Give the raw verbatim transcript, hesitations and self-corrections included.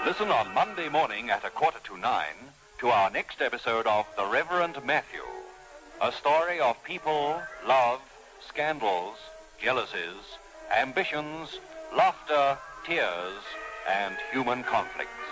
Listen on Monday morning at a quarter to nine to our next episode of The Reverend Matthew, a story of people, love, scandals, jealousies, ambitions, laughter, tears, and human conflicts.